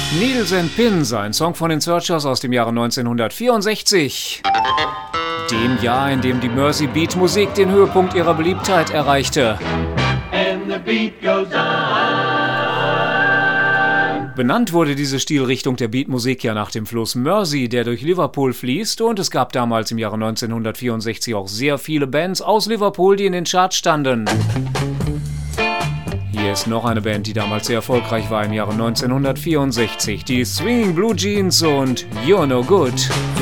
Needles and Pins, ein Song von den Searchers aus dem Jahre 1964. Dem Jahr, in dem die Mersey Beat Musik den Höhepunkt ihrer Beliebtheit erreichte. And the beat goes on. Benannt wurde diese Stilrichtung der Beatmusik ja nach dem Fluss Mersey, der durch Liverpool fließt, und es gab damals im Jahre 1964 auch sehr viele Bands aus Liverpool, die in den Charts standen. Hier ist noch eine Band, die damals sehr erfolgreich war im Jahre 1964, die Swinging Blue Jeans und You're No Good.